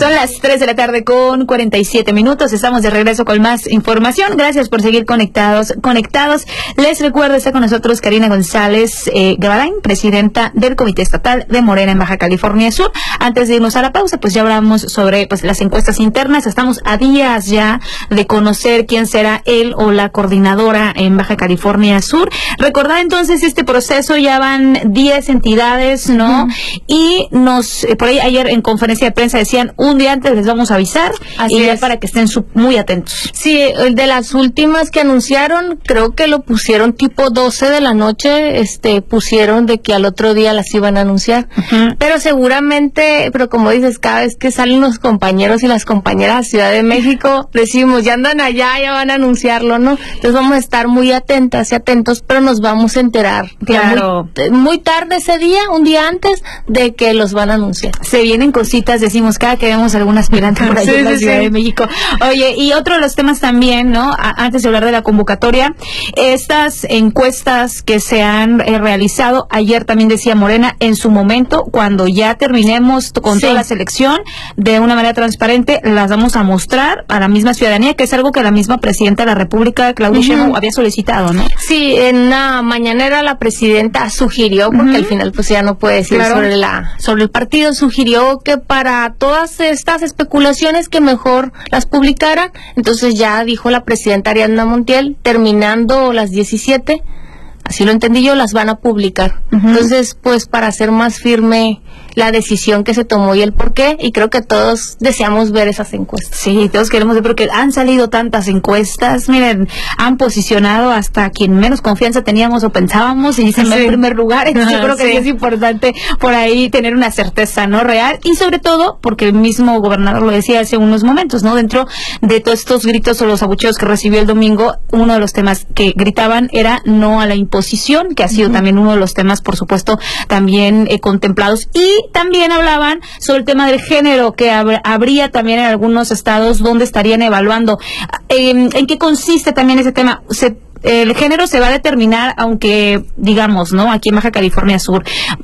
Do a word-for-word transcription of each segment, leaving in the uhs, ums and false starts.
Son las tres de la tarde con cuarenta y siete minutos. Estamos de regreso con más información. Gracias por seguir conectados. conectados. Les recuerdo, está con nosotros Karina González eh, Gavarain, presidenta del Comité Estatal de Morena en Baja California Sur. Antes de irnos a la pausa, pues ya hablamos sobre pues las encuestas internas. Estamos a días ya de conocer quién será él o la coordinadora en Baja California Sur. Recordar entonces este proceso, ya van diez entidades, ¿no? Uh-huh. Y nos, eh, por ahí ayer en conferencia de prensa decían, un día antes les vamos a avisar. Así y ya es. Para que estén muy atentos. Sí, el de las últimas que anunciaron, creo que lo pusieron tipo doce de la noche, este, pusieron de que al otro día las iban a anunciar. Uh-huh. Pero seguramente, pero como dices, cada vez que salen los compañeros y las compañeras a Ciudad de México, decimos, ya andan allá, ya van a anunciarlo, ¿no? Entonces vamos a estar muy atentas y atentos, pero nos vamos a enterar. Claro. Muy, muy tarde ese día, un día antes, de que los van a anunciar. Se vienen cositas, decimos, cada que vemos algún aspirante por allá sí, en la sí, Ciudad sí. de México. Oye, y otro de los temas también, ¿no? A, antes de hablar de la convocatoria, estas encuestas que se han eh, realizado, ayer también decía Morena, en su momento, cuando ya terminemos con sí. toda la selección, de una manera transparente, las vamos a mostrar a la misma ciudadanía, que es algo que la misma presidenta de la República, Claudia Sheinbaum, uh-huh. había solicitado, ¿no? Sí, en una mañanera la presidenta sugirió, porque uh-huh. al final pues ya no puede decir claro. sobre la sobre el partido, sugirió que para todas estas especulaciones que mejor las publicaran. Entonces ya dijo la presidenta Ariadna Montiel, terminando las diecisiete, así lo entendí yo, las van a publicar. Uh-huh. Entonces, pues para hacer más firme la decisión que se tomó y el por qué, y creo que todos deseamos ver esas encuestas. Sí, todos queremos ver, porque han salido tantas encuestas, miren, han posicionado hasta quien menos confianza teníamos o pensábamos, y dicen sí. en primer lugar. Entonces yo creo que sí. sí es importante por ahí tener una certeza no real, y sobre todo, porque el mismo gobernador lo decía hace unos momentos, ¿no? Dentro de todos estos gritos o los abucheos que recibió el domingo, uno de los temas que gritaban era no a la imposición, que ha sido uh-huh. también uno de los temas, por supuesto, también eh, contemplados, y también hablaban sobre el tema del género, que hab- habría también en algunos estados donde estarían evaluando. Eh, ¿En qué consiste también ese tema? Se, el género se va a determinar, aunque, digamos, ¿no? Aquí en Baja California Sur,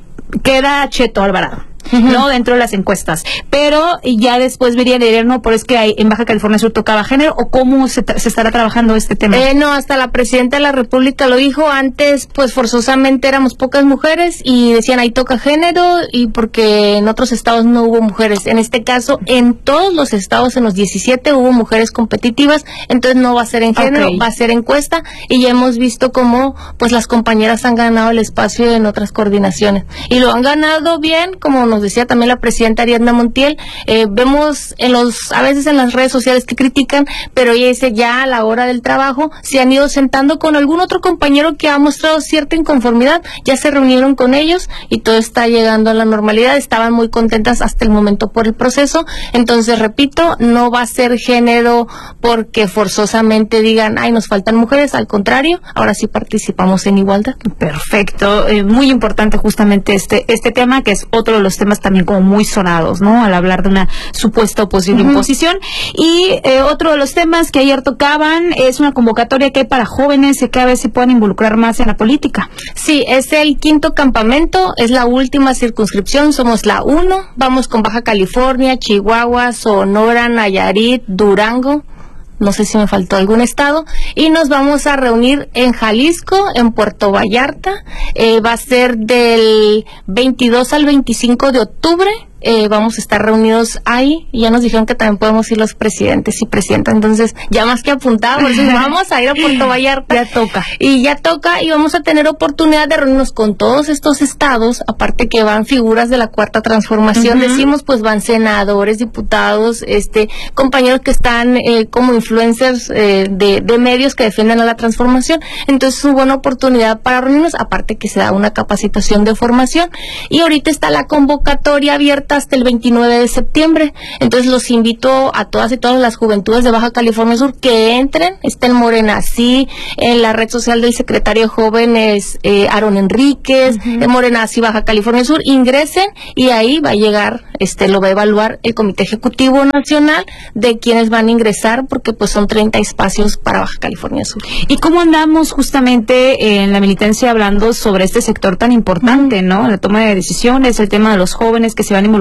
queda Cheto Alvarado. Uh-huh. No dentro de las encuestas, pero ya después verían y dirían, no, pero es que hay, en Baja California Sur tocaba género, o cómo se, tra- se estará trabajando este tema. Eh, no, hasta la presidenta de la República lo dijo. Antes, pues forzosamente éramos pocas mujeres y decían ahí toca género, y porque en otros estados no hubo mujeres. En este caso, en todos los estados, en los diecisiete, hubo mujeres competitivas, entonces no va a ser en género, okay. va a ser encuesta, y ya hemos visto cómo pues las compañeras han ganado el espacio en otras coordinaciones, y lo han ganado bien, como nos decía también la presidenta Ariadna Montiel. Eh, vemos en los a veces en las redes sociales que critican, pero ella dice, ya a la hora del trabajo se han ido sentando con algún otro compañero que ha mostrado cierta inconformidad, ya se reunieron con ellos y todo está llegando a la normalidad. Estaban muy contentas hasta el momento por el proceso. Entonces, repito, no va a ser género porque forzosamente digan, ay, nos faltan mujeres. Al contrario, ahora sí participamos en igualdad. Perfecto, eh, muy importante justamente este este tema, que es otro de los temas también como muy sonados, ¿no? Al hablar de una supuesta o posible uh-huh. imposición. Y eh, otro de los temas que ayer tocaban es una convocatoria que hay para jóvenes y que a veces se puedan involucrar más en la política. Sí, es el quinto campamento, es la última circunscripción, somos la uno, vamos con Baja California, Chihuahua, Sonora, Nayarit, Durango, no sé si me faltó algún estado, y nos vamos a reunir en Jalisco, en Puerto Vallarta. Eh, va a ser del veintidós al veinticinco de octubre. Eh, vamos a estar reunidos ahí, y ya nos dijeron que también podemos ir los presidentes y presidentas, entonces ya más que apuntado, pues vamos a ir a Puerto Vallarta. Ya toca. Y ya toca, y vamos a tener oportunidad de reunirnos con todos estos estados, aparte que van figuras de la Cuarta Transformación, uh-huh. decimos, pues van senadores, diputados, este compañeros que están eh, como influencers eh, de, de medios que defienden a la transformación. Entonces es una buena oportunidad para reunirnos, aparte que se da una capacitación de formación, y ahorita está la convocatoria abierta hasta el veintinueve de septiembre. Entonces los invito a todas y todas las juventudes de Baja California Sur que entren. Está en Morena Sí, en la red social del secretario de Jóvenes eh, Aaron Enríquez, uh-huh. de Morena Sí Baja California Sur, ingresen, y ahí va a llegar, este lo va a evaluar el Comité Ejecutivo Nacional de quienes van a ingresar, porque pues son treinta espacios para Baja California Sur. ¿Y cómo andamos justamente en la militancia hablando sobre este sector tan importante, uh-huh. ¿no? La toma de decisiones, el tema de los jóvenes que se van a involucrar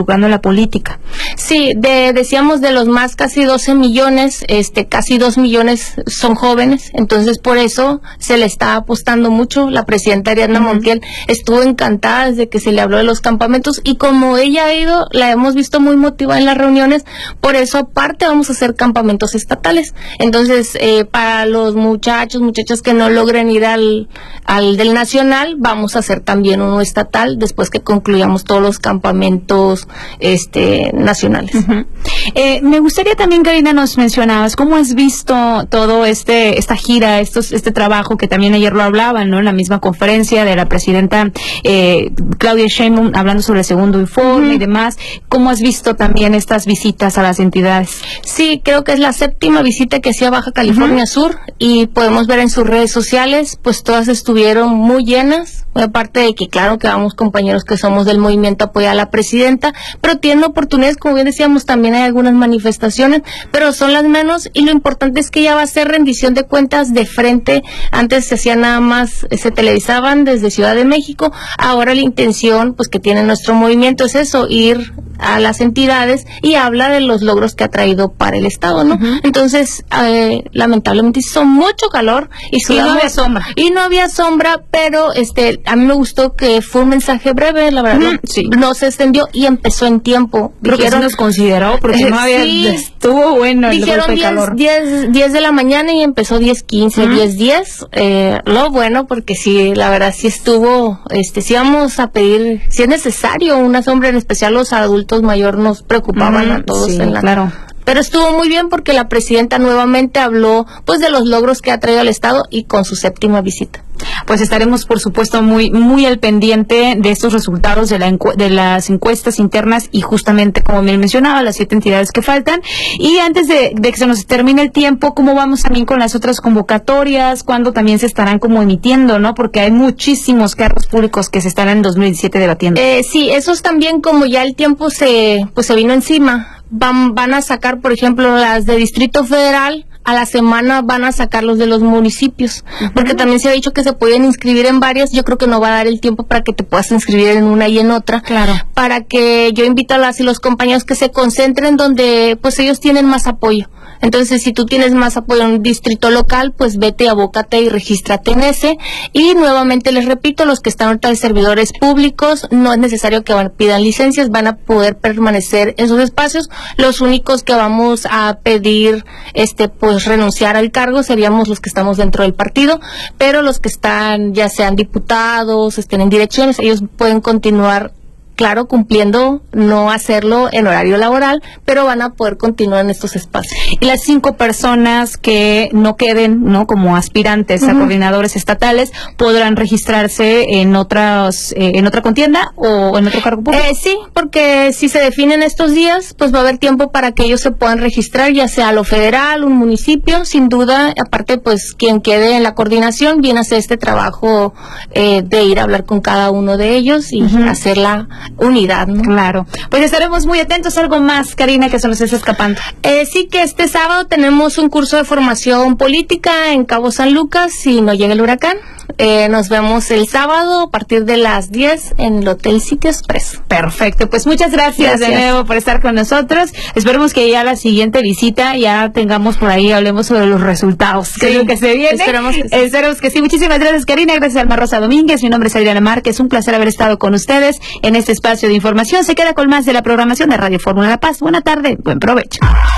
involucrando en la política. Sí, de, decíamos de los más casi doce millones, este, casi dos millones son jóvenes, entonces por eso se le está apostando mucho. La presidenta Ariadna uh-huh. Montiel estuvo encantada desde que se le habló de los campamentos, y como ella ha ido, la hemos visto muy motivada en las reuniones, por eso aparte vamos a hacer campamentos estatales. Entonces, eh, para los muchachos, muchachas que no logren ir al, al del nacional, vamos a hacer también uno estatal después que concluyamos todos los campamentos este nacionales. Uh-huh. eh, me gustaría también, Karina, nos mencionabas cómo has visto todo este esta gira, estos este trabajo que también ayer lo hablaban, ¿no? En la misma conferencia de la presidenta eh, Claudia Sheinbaum, hablando sobre el segundo informe uh-huh. y demás. ¿Cómo has visto también estas visitas a las entidades? Sí, creo que es la séptima visita que hacía Baja California uh-huh. Sur, y podemos ver en sus redes sociales, pues todas estuvieron muy llenas, aparte de que claro que vamos compañeros que somos del movimiento a apoyar a la presidenta, pero tienen oportunidades, como bien decíamos, también hay algunas manifestaciones, pero son las menos, y lo importante es que ya va a ser rendición de cuentas de frente. Antes se hacía nada más, se televisaban desde Ciudad de México, ahora la intención pues que tiene nuestro movimiento es eso, ir a las entidades y habla de los logros que ha traído para el Estado, ¿no? Uh-huh. Entonces, eh, lamentablemente hizo mucho calor y, y no había sombra. Y no había sombra, pero este a mí me gustó que fue un mensaje breve, la verdad, uh-huh. no, sí. no se extendió y empezó en tiempo. Creo Dijeron, que sí nos consideró, porque no había, sí, estuvo bueno el dijeron golpe de calor. diez de la mañana y empezó diez quince, uh-huh. diez diez, eh, lo bueno, porque sí, la verdad sí estuvo, este, sí vamos a pedir, si es necesario, una sombra, en especial los adultos mayores nos preocupaban uh-huh. a todos sí, en la... claro. Pero estuvo muy bien porque la presidenta nuevamente habló pues de los logros que ha traído al Estado y con su séptima visita. Pues estaremos, por supuesto, muy muy al pendiente de estos resultados de, la encu- de las encuestas internas y justamente, como me mencionaba, las siete entidades que faltan. Y antes de, de que se nos termine el tiempo, ¿cómo vamos también con las otras convocatorias? ¿Cuándo también se estarán como emitiendo, no? Porque hay muchísimos cargos públicos que se estarán en dos mil diecisiete debatiendo. Eh, sí, esos también, como ya el tiempo se pues se vino encima, van, van a sacar, por ejemplo, las de Distrito Federal. A la semana van a sacar los de los municipios, uh-huh. porque también se ha dicho que se pueden inscribir en varias. Yo creo que no va a dar el tiempo para que te puedas inscribir en una y en otra. Claro. Para que yo invito a las y los compañeros que se concentren donde pues ellos tienen más apoyo. Entonces, si tú tienes más apoyo en un distrito local, pues vete, abócate y regístrate en ese. Y nuevamente les repito, los que están ahorita de servidores públicos, no es necesario que van, pidan licencias, van a poder permanecer en sus espacios. Los únicos que vamos a pedir, este, pues renunciar al cargo seríamos los que estamos dentro del partido, pero los que están, ya sean diputados, estén en direcciones, ellos pueden continuar, claro, cumpliendo, no hacerlo en horario laboral, pero van a poder continuar en estos espacios. Y las cinco personas que no queden, ¿no?, como aspirantes uh-huh. a coordinadores estatales, podrán registrarse en otras, eh, en otra contienda o en otro cargo público. Eh, sí, porque si se definen estos días, pues va a haber tiempo para que ellos se puedan registrar, ya sea a lo federal, un municipio, sin duda. Aparte, pues quien quede en la coordinación viene a hacer este trabajo eh, de ir a hablar con cada uno de ellos y uh-huh. hacer la unidad, ¿no? Claro. Pues estaremos muy atentos. ¿Algo más, Karina, que se nos esté escapando? Eh, sí, que este sábado tenemos un curso de formación política en Cabo San Lucas, si no llega el huracán. Eh, nos vemos el sábado a partir de las diez en el Hotel City Express. Perfecto, pues muchas gracias, gracias de nuevo por estar con nosotros. Esperemos que ya la siguiente visita ya tengamos por ahí, hablemos sobre los resultados. Sí, creo que se viene. Esperamos que sí. Esperemos que sí. Muchísimas gracias, Karina. Gracias, Alma Rosa Domínguez. Mi nombre es Adriana Márquez. Un placer haber estado con ustedes en este espacio de información. Se queda con más de la programación de Radio Fórmula La Paz. Buena tarde, buen provecho.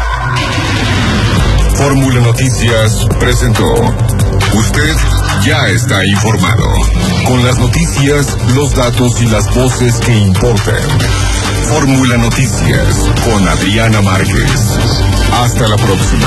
Fórmula Noticias presentó. Usted ya está informado. Con las noticias, los datos y las voces que importan. Fórmula Noticias con Adriana Márquez. Hasta la próxima.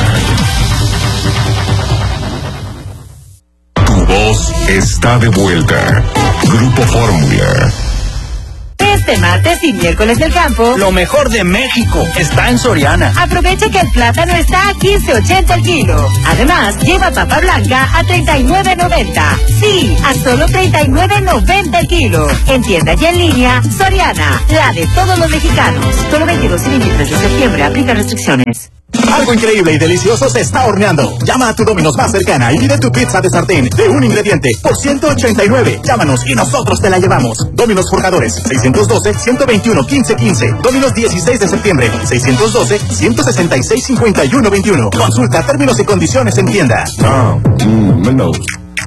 Tu voz está de vuelta. Grupo Fórmula. Este martes y miércoles del campo, lo mejor de México está en Soriana. Aprovecha que el plátano está a quince ochenta el kilo. Además, lleva papa blanca a treinta y nueve noventa. Sí, a solo treinta y nueve noventa el kilo. En tienda y en línea, Soriana, la de todos los mexicanos. Solo veintidós y veintitrés de septiembre, aplica restricciones. Algo increíble y delicioso se está horneando. Llama a tu Domino's más cercana y pide tu pizza de sartén de un ingrediente por ciento ochenta y nueve. Llámanos y nosotros te la llevamos. Domino's Forjadores, seiscientos doce, ciento veintiuno, quince quince. Domino's dieciséis de septiembre, seiscientos doce, ciento sesenta y seis, cincuenta y uno veintiuno. Consulta términos y condiciones en tienda. Ah, mm, menos.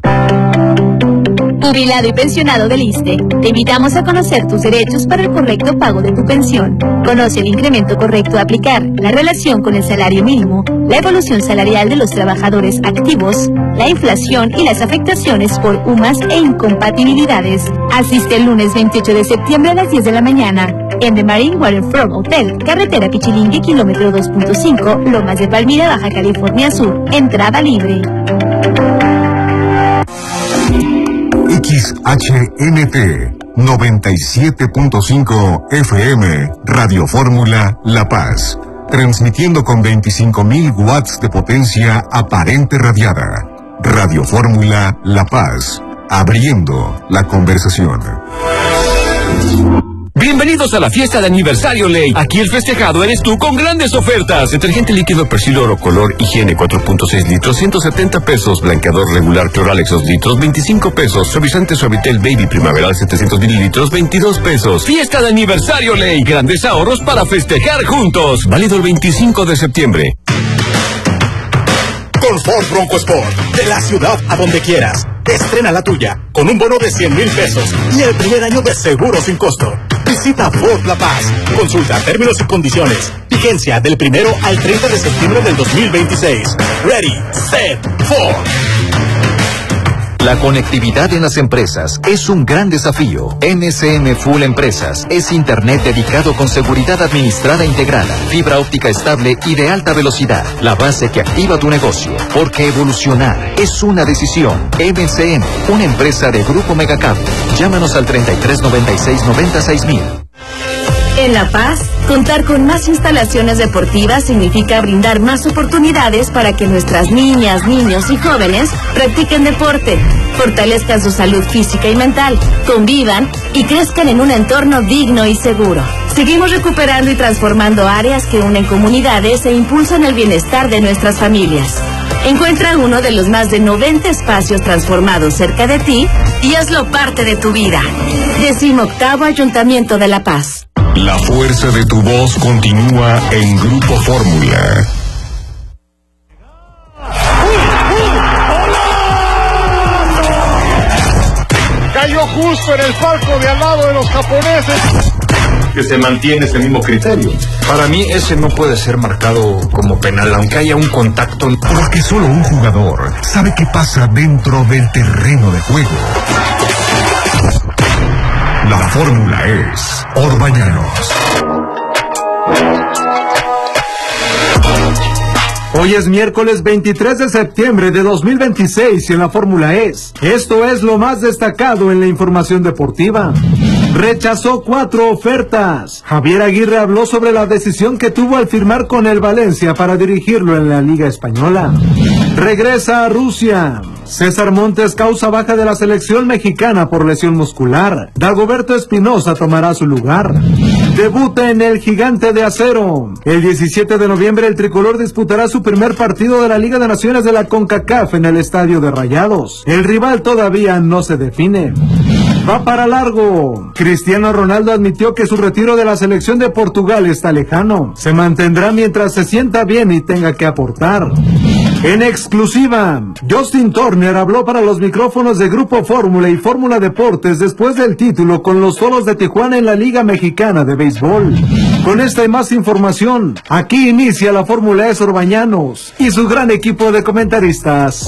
Jubilado y pensionado del ISSSTE, te invitamos a conocer tus derechos para el correcto pago de tu pensión. Conoce el incremento correcto a aplicar, la relación con el salario mínimo, la evolución salarial de los trabajadores activos, la inflación y las afectaciones por U M A S e incompatibilidades. Asiste el lunes veintiocho de septiembre a las diez de la mañana en The Marine Waterfront Hotel, carretera Pichilingue, kilómetro dos punto cinco, Lomas de Palmira, Baja California Sur. Entrada libre. X H N T noventa y siete punto cinco F M, Radio Fórmula La Paz, transmitiendo con veinticinco mil watts de potencia aparente radiada. Radio Fórmula La Paz, abriendo la conversación. Bienvenidos a la fiesta de aniversario Ley. Aquí el festejado eres tú con grandes ofertas. Detergente líquido Persil Oro Color Higiene cuatro punto seis litros, ciento setenta pesos. Blanqueador regular Cloralex dos litros, veinticinco pesos. Suavizante Suavitel Baby Primaveral setecientos mililitros, veintidós pesos. Fiesta de aniversario Ley. Grandes ahorros para festejar juntos. Válido el veinticinco de septiembre. Con Ford Bronco Sport, de la ciudad a donde quieras. Estrena la tuya, con un bono de cien mil pesos y el primer año de seguro sin costo. Visita Ford La Paz. Consulta términos y condiciones. Vigencia del primero al treinta de septiembre del dos mil veintiséis. Ready, set, Ford. La conectividad en las empresas es un gran desafío. M S M Full Empresas es internet dedicado con seguridad administrada integrada, fibra óptica estable y de alta velocidad. La base que activa tu negocio. Porque evolucionar es una decisión. M S M, una empresa de Grupo Megacable. Llámanos al treinta y tres noventa y seis noventa y seis mil. En La Paz, contar con más instalaciones deportivas significa brindar más oportunidades para que nuestras niñas, niños y jóvenes practiquen deporte, fortalezcan su salud física y mental, convivan y crezcan en un entorno digno y seguro. Seguimos recuperando y transformando áreas que unen comunidades e impulsan el bienestar de nuestras familias. Encuentra uno de los más de noventa espacios transformados cerca de ti y hazlo parte de tu vida. Decimoctavo Ayuntamiento de La Paz. La fuerza de tu voz continúa en Grupo Fórmula. Cayó justo en el palco de al lado de los japoneses. Que se mantiene ese mismo criterio. Para mí ese no puede ser marcado como penal, aunque haya un contacto. Porque solo un jugador sabe qué pasa dentro del terreno de juego. La fórmula es Orbañanos. Hoy es miércoles veintitrés de septiembre de dos mil veintiséis y en la fórmula es. Esto es lo más destacado en la información deportiva. Rechazó cuatro ofertas. Javier Aguirre habló sobre la decisión que tuvo al firmar con el Valencia para dirigirlo en la Liga Española. Regresa a Rusia. César Montes causa baja de la selección mexicana por lesión muscular. Dagoberto Espinosa tomará su lugar. Debuta en el Gigante de Acero. El diecisiete de noviembre el tricolor disputará su primer partido de la Liga de Naciones de la CONCACAF en el Estadio de Rayados. El rival todavía no se define. Va para largo. Cristiano Ronaldo admitió que su retiro de la selección de Portugal está lejano. Se mantendrá mientras se sienta bien y tenga que aportar. En exclusiva, Justin Turner habló para los micrófonos de Grupo Fórmula y Fórmula Deportes después del título con los Toros de Tijuana en la Liga Mexicana de Béisbol. Con esta y más información, aquí inicia la Fórmula E Orbañanos y su gran equipo de comentaristas.